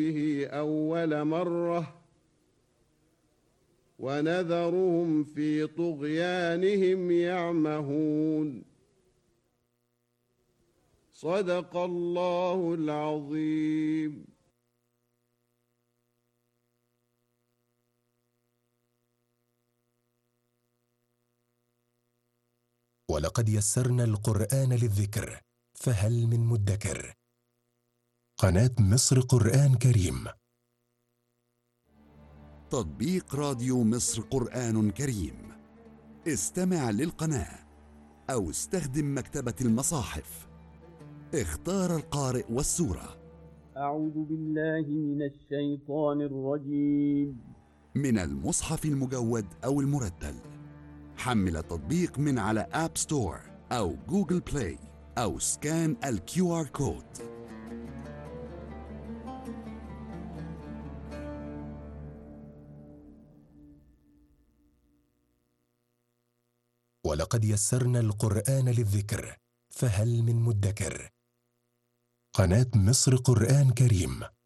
به أول مرة ونذرهم في طغيانهم يعمهون. صدق الله العظيم. ولقد يسرنا القرآن للذكر فهل من مدكر. قناة مصر قرآن كريم. تطبيق راديو مصر قرآن كريم. استمع للقناة أو استخدم مكتبة المصاحف. اختار القارئ والسورة. أعوذ بالله من الشيطان الرجيم. من المصحف المجود أو المرتل. حمل التطبيق من على آب ستور أو جوجل بلاي أو سكان الQR كود. ولقد يسرنا القرآن للذكر فهل من مدكر. قناة مصر قرآن كريم.